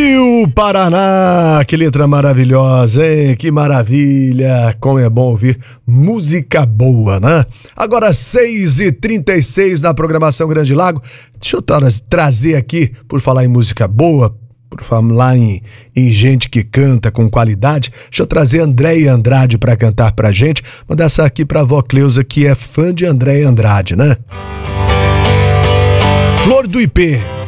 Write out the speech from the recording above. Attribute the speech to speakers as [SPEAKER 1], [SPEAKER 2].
[SPEAKER 1] Rio Paraná, que letra maravilhosa, hein? Que maravilha, como é bom ouvir música boa, né? Agora 6h36 na programação Grande Lago. Deixa eu trazer aqui, por falar em música boa, por falar em gente que canta com qualidade, deixa eu trazer Andréia Andrade pra cantar pra gente. Mandar essa aqui pra avó Cleusa, que é fã de Andréia Andrade, né? Flor do Ipê.